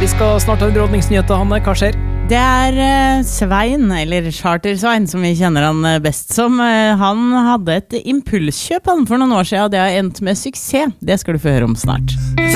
Vi skal snart ha underholdningsnyheter, Hanne. Hva skjer? Det Svein, eller Charter-Svein, som vi kjenner han best som. Han hadde et impulskjøp for noen år siden, og det har endt med suksess. Det skal du få høre om snart.